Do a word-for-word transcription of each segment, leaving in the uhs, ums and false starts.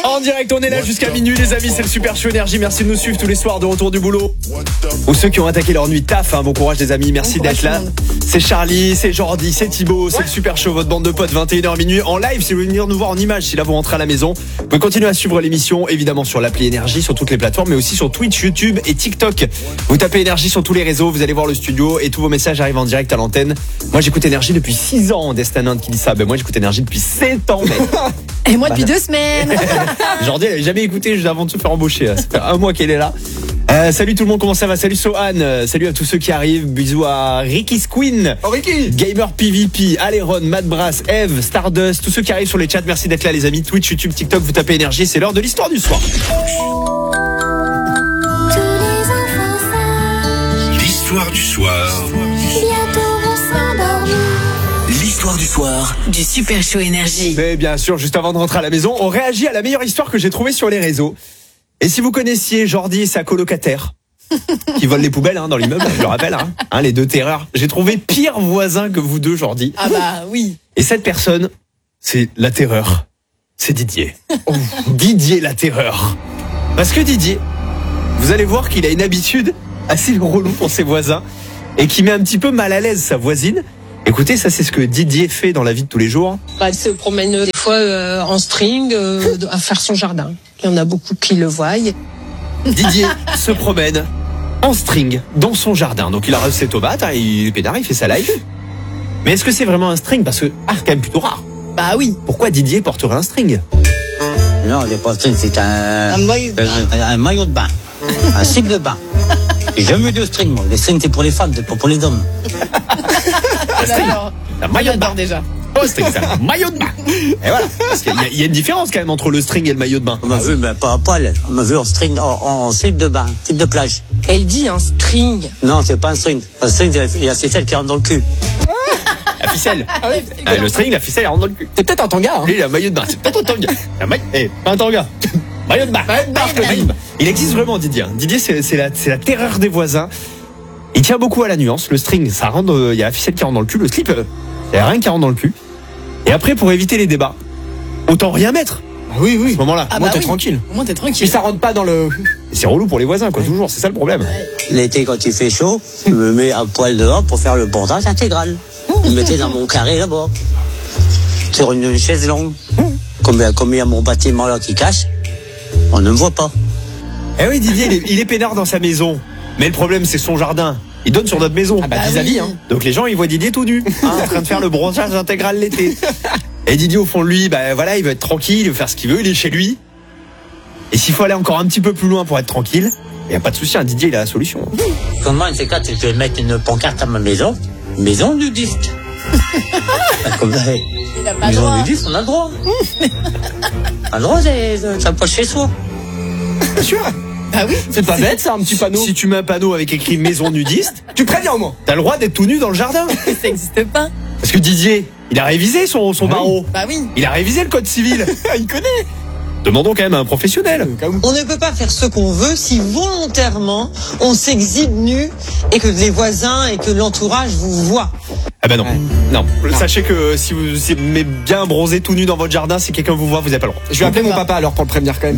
En direct, on est là jusqu'à minuit les amis, c'est le Super Show Énergie. Merci de nous suivre tous les soirs de retour du boulot. Ou ceux qui ont attaqué leur nuit taf, hein, bon courage les amis, merci bon d'être là. C'est Charlie, c'est Jordi, c'est Thibaut, c'est ouais. le Super Show, votre bande de potes, vingt et une heures minuit en live. Si vous voulez venir nous voir en image, si là vous rentrez à la maison, vous pouvez continuer à suivre l'émission évidemment sur l'appli Énergie, sur toutes les plateformes, mais aussi sur Twitch, YouTube et TikTok. Vous tapez Énergie sur tous les réseaux, vous allez voir le studio et tous vos messages arrivent en direct à l'antenne. Moi j'écoute Énergie depuis six ans, Destin qui dit ça, ben moi j'écoute Énergie depuis sept ans mec. Et moi depuis deux semaines. Jordi elle avait jamais écouté juste avant de se faire embaucher. Ça fait un mois qu'elle est là. Euh, salut tout le monde, comment ça va? Salut Sohan, euh, salut à tous ceux qui arrivent. Bisous à Ricky's Queen, oh, Ricky. Gamer P V P, Aleron, Mad Brass, Eve, Stardust, tous ceux qui arrivent sur les chats. Merci d'être là les amis. Twitch, YouTube, TikTok, vous tapez Énergie. C'est l'heure de l'histoire du soir. L'histoire du soir. L'histoire du soir du Super Show Énergie. Mais bien sûr, juste avant de rentrer à la maison, on réagit à la meilleure histoire que j'ai trouvée sur les réseaux. Et si vous connaissiez Jordi et sa colocataire qui volent les poubelles hein, dans l'immeuble, je le rappelle, hein, hein, les deux terreurs, j'ai trouvé pire voisin que vous deux, Jordi. Ah bah oui. Et cette personne, c'est la terreur. C'est Didier. Oh, Didier la terreur. Parce que Didier, vous allez voir qu'il a une habitude assez relou pour ses voisins et qui met un petit peu mal à l'aise sa voisine. Écoutez, ça c'est ce que Didier fait dans la vie de tous les jours. Bah, elle se promène des fois euh, en string euh, à faire son jardin. Il y en a beaucoup qui le voient. Didier se promène en string dans son jardin. Donc il arrose ses tomates, hein, il est pédard, il fait sa live. Mais est-ce que c'est vraiment un string? Parce que ah, c'est quand même plutôt rare. Bah oui. Pourquoi Didier porterait un string? Non, c'est pas un string, c'est un, un, maillot, un, un maillot de bain. Un slip de bain. J'ai jamais eu de string, moi. Les strings, c'est pour les femmes, c'est pas pour les hommes. Alors, un maillot de bain déjà. Oh, string, c'est un maillot de bain. Et voilà. Parce qu'il y, a, il y a une différence quand même entre le string et le maillot de bain. On m'a vu, mais pas à poil. On m'a vu en string, en, en slip de bain, slip de plage. Elle dit un string. Non, c'est pas un string. Un string, il y a ficelle qui rentre dans le cul. La ficelle. Ah oui, ah, le string, la ficelle, elle rentre dans le cul. C'est peut-être un tanga. Hein. Lui, il a un maillot de bain. C'est peut-être un tanga. Un maillot, eh, pas un tanga. Maillot de bain. Maillot de bain. Il existe vraiment, Didier. Didier, c'est, c'est, la, c'est la terreur des voisins. Il tient beaucoup à la nuance. Le string, ça rentre, il euh, y a la ficelle qui rentre dans le cul. Le slip, il euh, y a rien qui rentre dans le cul. Et après, pour éviter les débats, autant rien mettre. Ah oui, oui. À ce moment-là. Ah Au moins, bah t'es oui. tranquille. Au moins t'es tranquille. Mais ça rentre pas dans le. Et c'est relou pour les voisins, quoi, toujours. C'est ça le problème. L'été, quand il fait chaud, je me mets à poil dehors pour faire le bordage intégral. Je me mettais dans mon carré là-bas. Sur une chaise longue. Comme, comme il y a mon bâtiment là qui cache, on ne me voit pas. Eh oui, Didier, il est, il est peinard dans sa maison. Mais le problème, c'est son jardin. Il donne sur notre maison. Ah bah, Bah vis-à-vis, oui. hein. Donc les gens, ils voient Didier tout nu, hein, en train de faire le bronzage intégral l'été. Et Didier, au fond de lui, bah voilà, il veut être tranquille, il veut faire ce qu'il veut, il est chez lui. Et s'il faut aller encore un petit peu plus loin pour être tranquille, il n'y a pas de souci, hein, Didier, il a la solution. Comment une C quatre, je vais mettre une pancarte à ma maison, maison nudiste. Comme ça, Il a pas le maison droit. nudiste, on a le droit. On a le droit, c'est, ça passe chez soi. Bien sûr. Bah oui. C'est pas bête, ça, un petit panneau. Si tu mets un panneau avec écrit maison nudiste, Tu préviens au moins. t'as le droit d'être tout nu dans le jardin. Ça existe pas. Parce que Didier, il a révisé son, son Ah oui. barreau. Bah oui. Il a révisé le code civil. Il connaît. Demandons quand même à un professionnel. On ne peut pas faire ce qu'on veut si volontairement on s'exhibe nu et que les voisins et que l'entourage vous voient. Ah bah non. Ouais. Non. Sachez que si vous aimez bien bronzer tout nu dans votre jardin, si quelqu'un vous voit, vous n'avez pas le droit. Je vais appeler mon papa alors pour le prévenir quand même.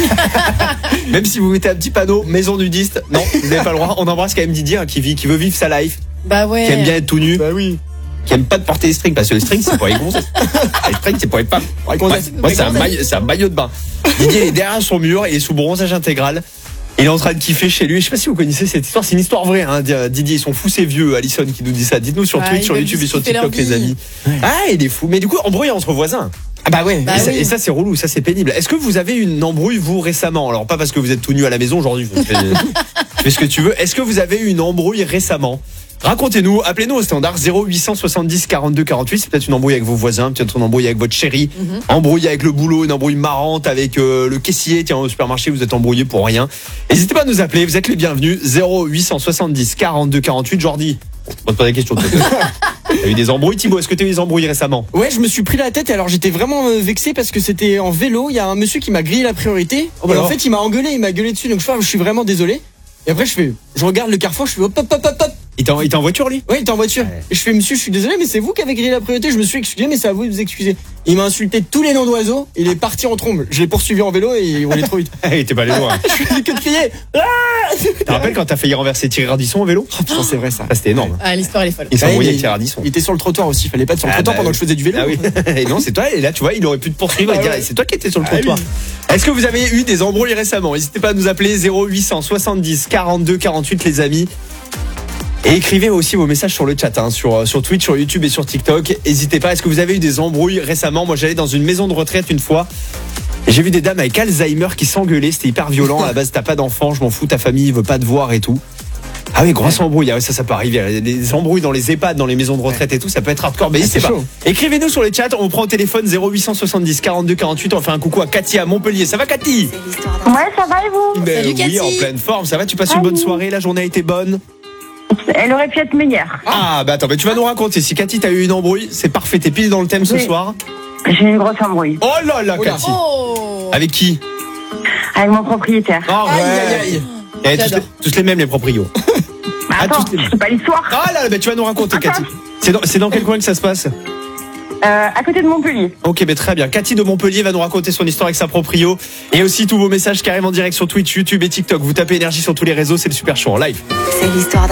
Même si vous mettez un petit panneau maison nudiste, non, vous n'avez pas le droit. On embrasse quand même Didier hein, qui vit, qui veut vivre sa life, Bah ouais. qui aime bien être tout nu, Bah oui. qui aime pas de porter les strings parce que les strings c'est pour les gonzesses. Les strings c'est pour les femmes. les Moi, gonzesses. moi, c'est un maillot, c'est un maillot de bain. Didier est derrière son mur, il est sous bronzage intégral. Il est en train de kiffer chez lui. Je sais pas si vous connaissez cette histoire. C'est une histoire vraie. Hein. Didier, ils sont fous, c'est vieux. Alison qui nous dit ça. Dites-nous sur Ouais, Twitch, ils sur veulent YouTube et juste sur kiffer leur TikTok, les vie. amis. Ah, il est fou. Mais du coup, embrouille entre voisins. Ah bah ouais. Bah et, ça, oui. et ça, c'est relou. Ça, c'est pénible. Est-ce que vous avez une embrouille, vous, récemment? Alors, pas parce que vous êtes tout nu à la maison aujourd'hui. Tu fais, tu fais ce que tu veux. Est-ce que vous avez eu une embrouille récemment? Racontez-nous, appelez-nous au standard zéro huit cent soixante-dix quarante-deux quarante-huit. C'est peut-être une embrouille avec vos voisins, peut-être une embrouille avec votre chérie, mm-hmm. embrouille avec le boulot, une embrouille marrante avec euh, le caissier. Tiens, au supermarché, vous êtes embrouillé pour rien. N'hésitez pas à nous appeler, vous êtes les bienvenus. zéro huit cent soixante-dix quarante-deux quarante-huit. Jordi, on te pose la question. T'as eu des embrouilles, Thibaut? Est-ce que t'as eu des embrouilles récemment? Ouais, je me suis pris la tête et alors j'étais vraiment euh, vexé parce que c'était en vélo. Il y a un monsieur qui m'a grillé la priorité. Oh bah et en alors. fait, il m'a engueulé, il m'a gueulé dessus. Donc je, je suis vraiment désolé. Et après, je fais, je regarde le carrefour, je fais hop hop hop hop hop. Il t'en- il était en voiture, lui? Ouais, il était en voiture. Et je fais, monsieur, je suis désolé, mais c'est vous qui avez grillé la priorité. Je me suis excusé, mais c'est à vous de vous excuser. Il m'a insulté tous les noms d'oiseaux. Il est parti en trombe. Je l'ai poursuivi en vélo et il roulait trop vite. Il était pas allé loin. Je faisais que de crier. Ah Tu te rappelles quand t'as failli renverser Thierry Ardisson en vélo? Oh, putain, c'est vrai ça. Ça, c'était énorme. Ah, l'histoire, elle est folle. Il s'est Ouais, embrouillé il- avec Thierry Ardisson. Il était sur le trottoir aussi. Il fallait pas être sur le Ah, trottoir bah, pendant que je faisais du vélo. Ah oui. Et non, c'est toi. Et là, tu vois, il aurait pu te poursuivre et Ah dire, ouais. c'est toi qui étais sur le Ah trottoir. oui. Est-ce que vous avez eu des embrouilles récemment? N'hésitez pas à nous appeler zéro huit cent soixante-dix quarante-deux quarante-huit, les amis. Et écrivez aussi vos messages sur le chat, hein, sur, sur Twitch, sur YouTube et sur TikTok. N'hésitez pas. Est-ce que vous avez eu des embrouilles récemment? Moi, j'allais dans une maison de retraite une fois. Et j'ai vu des dames avec Alzheimer qui s'engueulaient. C'était hyper violent. À la base, t'as pas d'enfant, je m'en fous, ta famille veut pas te voir et tout. Ah oui, grosse embrouille. Ah oui, ça, ça peut arriver. Des embrouilles dans les EHPAD, dans les maisons de retraite et tout, ça peut être hardcore. Mais Ah, n'hésitez c'est pas. chaud. Écrivez-nous sur les chats. On prend au téléphone zéro huit cent soixante-dix quarante-deux quarante-huit. On fait un coucou à Cathy à Montpellier. Ça va, Cathy? Ouais, ça va et vous? Ben Salut, oui, Cathy. en pleine forme. Ça va? Tu passes une bonne soirée? La journée a été bonne? Elle aurait pu être meilleure. Ah, bah attends, mais tu vas nous raconter. Si Cathy, t'as eu une embrouille, c'est parfait. T'es pile dans le thème ce Oui. soir. J'ai eu une grosse embrouille Oh là là, Oula. Cathy. Oh. Avec qui? avec mon propriétaire. Oh, Aïe, ouais. aïe, aïe. Eh, tous, J'adore. les, tous les mêmes, les proprios. Bah, Ah, attends, tous les- c'est pas l'histoire. Ah là là, bah tu vas nous raconter, Cathy. C'est dans, c'est dans quel coin que ça se passe? Euh, à côté de Montpellier. Ok, mais très bien. Cathy de Montpellier va nous raconter son histoire avec sa proprio. Et aussi tous vos messages carrément en direct sur Twitch, YouTube et TikTok. Vous tapez énergie sur tous les réseaux, c'est le super show en live. C'est l'histoire d'un